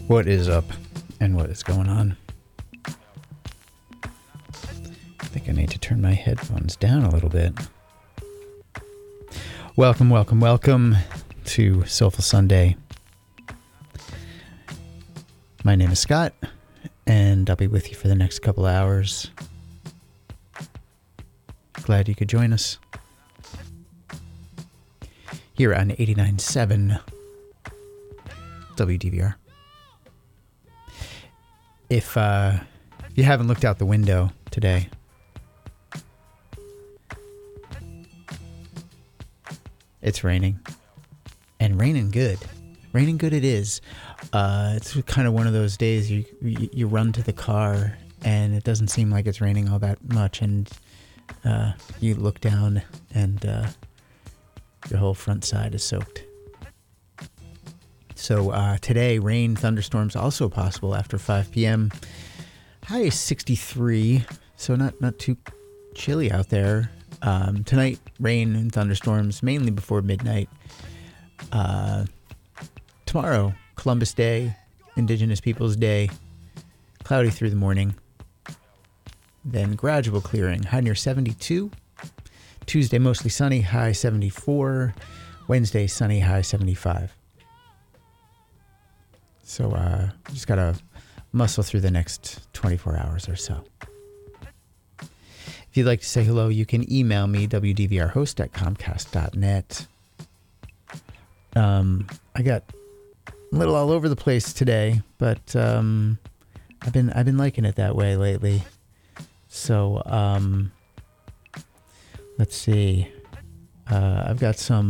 What is up and what is going on? I think I need to turn my headphones down a little bit. Welcome to Soulful Sunday. My name is Scott, and I'll be with you for the next couple hours. Glad you could join us here on 89.7 WDVR. If you haven't looked out the window today, it's raining. And raining good. Raining good it is. It's kind of one of those days you run to the car and it doesn't seem like it's raining all that much, and you look down and your whole front side is soaked. So today, rain, thunderstorms also possible after 5 p.m. High is 63, so not too chilly out there. Tonight, rain and thunderstorms, mainly before midnight. Tomorrow, Columbus Day, Indigenous Peoples Day, cloudy through the morning. Then gradual clearing, high near 72. Tuesday, mostly sunny, high 74. Wednesday, sunny, high 75. So just got to muscle through the next 24 hours or so. If you'd like to say hello, you can email me, wdvrhost@comcast.net. I got a little all over the place today, but I've been liking it that way lately. So let's see. I've got some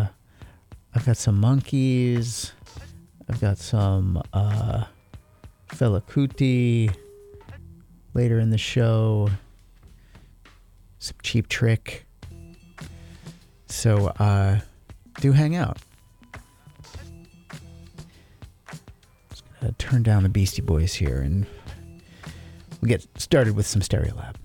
monkeys. I've got some Fela Kuti later in the show. Some Cheap Trick. So do hang out. Just gonna turn down the Beastie Boys here and we'll get started with some Stereolab.